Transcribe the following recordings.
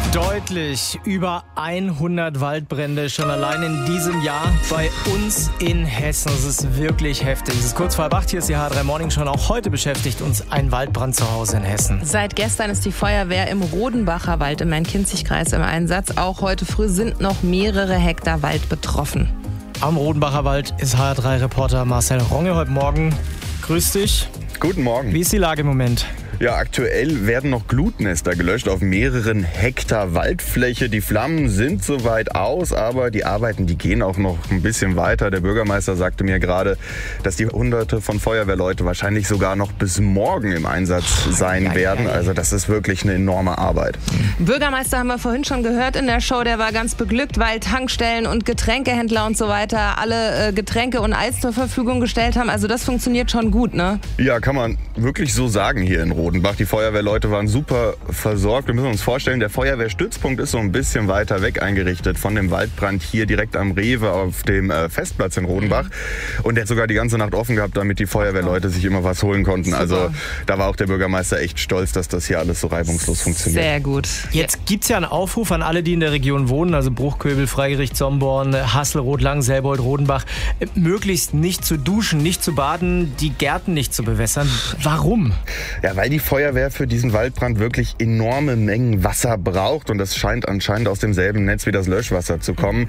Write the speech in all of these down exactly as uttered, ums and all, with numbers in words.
Deutlich über hundert Waldbrände schon allein in diesem Jahr bei uns in Hessen. Das ist wirklich heftig. Es ist kurz vor halb acht, hier ist die H drei Morning schon. Auch heute beschäftigt uns ein Waldbrand zu Hause in Hessen. Seit gestern ist die Feuerwehr im Rodenbacher Wald im Main-Kinzig-Kreis im Einsatz. Auch heute früh sind noch mehrere Hektar Wald betroffen. Am Rodenbacher Wald ist H drei Reporter Marcel Ronge heute Morgen. Grüß dich. Guten Morgen. Wie ist die Lage im Moment? Ja, aktuell werden noch Glutnester gelöscht auf mehreren Hektar Waldfläche. Die Flammen sind soweit aus, aber die Arbeiten, die gehen auch noch ein bisschen weiter. Der Bürgermeister sagte mir gerade, dass die Hunderte von Feuerwehrleute wahrscheinlich sogar noch bis morgen im Einsatz sein ja, werden. Ja, ja. Also das ist wirklich eine enorme Arbeit. Bürgermeister haben wir vorhin schon gehört in der Show, der war ganz beglückt, weil Tankstellen und Getränkehändler und so weiter alle äh, Getränke und Eis zur Verfügung gestellt haben. Also das funktioniert schon gut, ne? Ja, kann man wirklich so sagen hier in Rodenbach. Die Feuerwehrleute waren super versorgt. Wir müssen uns vorstellen, der Feuerwehrstützpunkt ist so ein bisschen weiter weg eingerichtet von dem Waldbrand hier direkt am Rewe auf dem äh, Festplatz in Rodenbach. Und der hat sogar die ganze Nacht offen gehabt, damit die Feuerwehrleute sich immer was holen konnten. Super. Also da war auch der Bürgermeister echt stolz, dass das hier alles so reibungslos funktioniert. Sehr gut. Jetzt gibt es ja einen Aufruf an alle, die in der Region wohnen, also Bruchköbel, Freigericht, Somborn, Hasselroth, Lang, Selbold, Rodenbach, möglichst nicht zu duschen, nicht zu baden, die Gärten nicht zu bewässern. Warum? Ja, weil die Feuerwehr für diesen Waldbrand wirklich enorme Mengen Wasser braucht und das scheint anscheinend aus demselben Netz wie das Löschwasser zu kommen.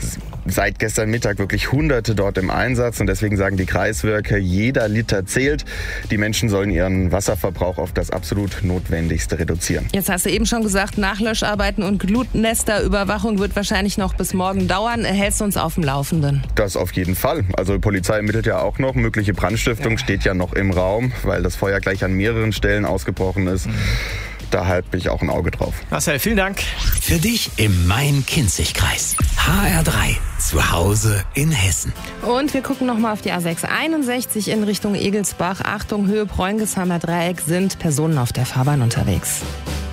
Seit gestern Mittag wirklich Hunderte dort im Einsatz und deswegen sagen die Kreiswerke, jeder Liter zählt. Die Menschen sollen ihren Wasserverbrauch auf das absolut Notwendigste reduzieren. Jetzt hast du eben schon gesagt, Nachlöscharbeiten und Glutnesterüberwachung wird wahrscheinlich noch bis morgen dauern. Hältst du uns auf dem Laufenden? Das auf jeden Fall. Also die Polizei ermittelt ja auch noch. Mögliche Brandstiftung ja. steht ja noch im Raum, weil das Feuer gleich an mehreren Stellen ausgebrochen ist. Mhm. Da halte ich auch ein Auge drauf. Marcel, vielen Dank. Für dich im Main-Kinzig-Kreis. H R drei. Zu Hause in Hessen. Und wir gucken nochmal auf die A sechs einundsechzig in Richtung Egelsbach. Achtung, Höhe Preungesheimer Dreieck, sind Personen auf der Fahrbahn unterwegs.